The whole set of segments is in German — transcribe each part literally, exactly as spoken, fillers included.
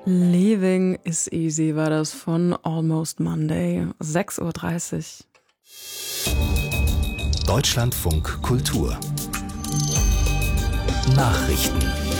Leaving is easy war das von Almost Monday, sechs Uhr dreißig. Deutschlandfunk Kultur Nachrichten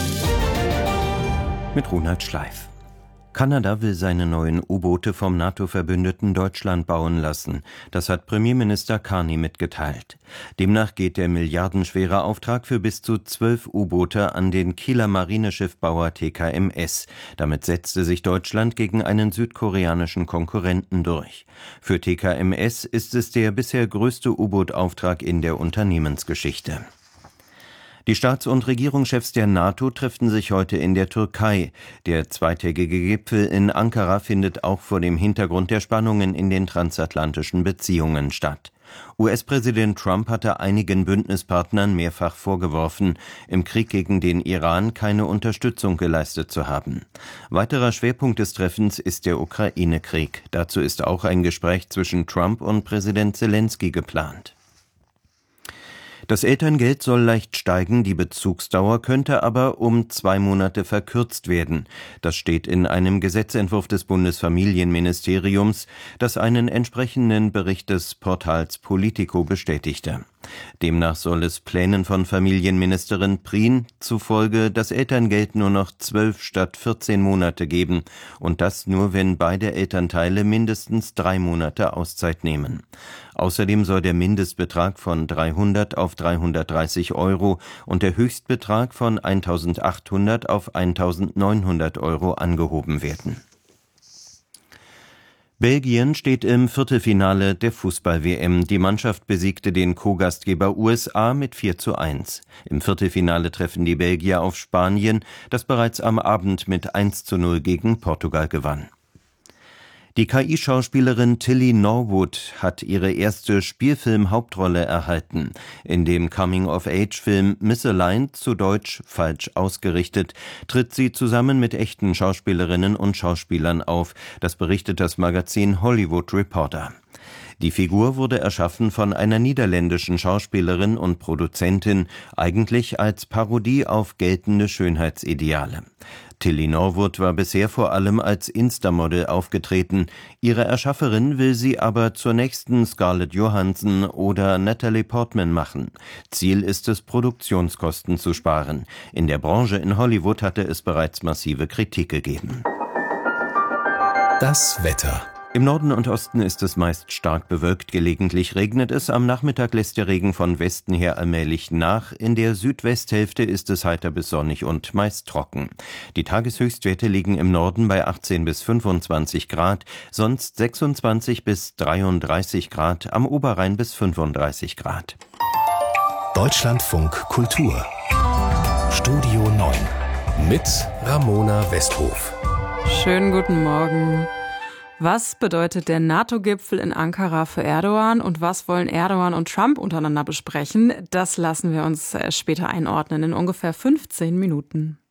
mit Ronald Schleif. Kanada will seine neuen U-Boote vom NATO-Verbündeten Deutschland bauen lassen. Das hat Premierminister Carney mitgeteilt. Demnach geht der milliardenschwere Auftrag für bis zu zwölf U-Boote an den Kieler Marineschiffbauer T K M S. Damit setzte sich Deutschland gegen einen südkoreanischen Konkurrenten durch. Für T K M S ist es der bisher größte U-Boot-Auftrag in der Unternehmensgeschichte. Die Staats- und Regierungschefs der NATO treffen sich heute in der Türkei. Der zweitägige Gipfel in Ankara findet auch vor dem Hintergrund der Spannungen in den transatlantischen Beziehungen statt. U S-Präsident Trump hatte einigen Bündnispartnern mehrfach vorgeworfen, im Krieg gegen den Iran keine Unterstützung geleistet zu haben. Weiterer Schwerpunkt des Treffens ist der Ukraine-Krieg. Dazu ist auch ein Gespräch zwischen Trump und Präsident Selenskyj geplant. Das Elterngeld soll leicht steigen, die Bezugsdauer könnte aber um zwei Monate verkürzt werden. Das steht in einem Gesetzentwurf des Bundesfamilienministeriums, das einen entsprechenden Bericht des Portals Politico bestätigte. Demnach soll es Plänen von Familienministerin Prien zufolge das Elterngeld nur noch zwölf statt vierzehn Monate geben und das nur, wenn beide Elternteile mindestens drei Monate Auszeit nehmen. Außerdem soll der Mindestbetrag von dreihundert auf dreihundertdreißig Euro und der Höchstbetrag von eintausendachthundert auf eintausendneunhundert Euro angehoben werden. Belgien steht im Viertelfinale der Fußball-W M. Die Mannschaft besiegte den Co-Gastgeber U S A mit vier zu eins. Im Viertelfinale treffen die Belgier auf Spanien, das bereits am Abend mit eins zu null gegen Portugal gewann. Die K I-Schauspielerin Tilly Norwood hat ihre erste Spielfilm-Hauptrolle erhalten. In dem Coming-of-Age-Film Misaligned, zu Deutsch falsch ausgerichtet, tritt sie zusammen mit echten Schauspielerinnen und Schauspielern auf. Das berichtet das Magazin Hollywood Reporter. Die Figur wurde erschaffen von einer niederländischen Schauspielerin und Produzentin, eigentlich als Parodie auf geltende Schönheitsideale. Tilly Norwood war bisher vor allem als Insta-Model aufgetreten. Ihre Erschafferin will sie aber zur nächsten Scarlett Johansson oder Natalie Portman machen. Ziel ist es, Produktionskosten zu sparen. In der Branche in Hollywood hatte es bereits massive Kritik gegeben. Das Wetter. Im Norden und Osten ist es meist stark bewölkt, gelegentlich regnet es, am Nachmittag lässt der Regen von Westen her allmählich nach, in der Südwesthälfte ist es heiter bis sonnig und meist trocken. Die Tageshöchstwerte liegen im Norden bei achtzehn bis fünfundzwanzig Grad, sonst sechsundzwanzig bis dreiunddreißig Grad, am Oberrhein bis fünfunddreißig Grad. Deutschlandfunk Kultur Studio neun mit Ramona Westhof. Schönen guten Morgen. Was bedeutet der NATO-Gipfel in Ankara für Erdogan und was wollen Erdogan und Trump untereinander besprechen? Das lassen wir uns später einordnen in ungefähr fünfzehn Minuten.